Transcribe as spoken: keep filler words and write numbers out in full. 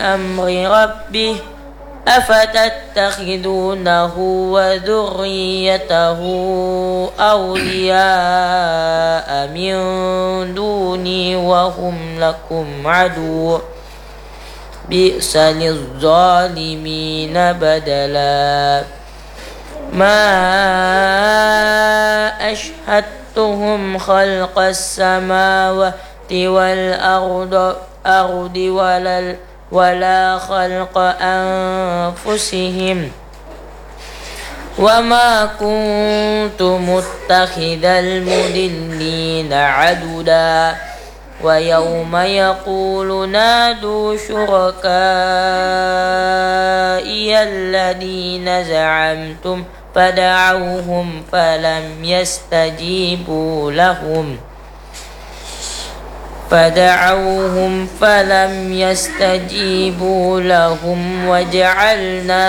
أمر ربه أفتتخذونه وذريته أولياء من دوني وهم لكم عدو بئس للظالمين بدلا ما أشهدتهم خلق السماوات والأرض أرض ولا ولا خلق أنفسهم وما كنت متخذ المضلين عضدا ويوم يقول نادوا شركائي الذين زعمتم فدعوهم فلم يستجيبوا لهم فدعوهم فلم يستجيبوا لهم وجعلنا